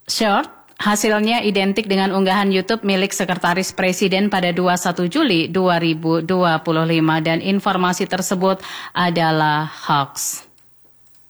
Short hasilnya identik dengan unggahan YouTube milik Sekretaris Presiden pada 21 Juli 2025 dan informasi tersebut adalah hoax.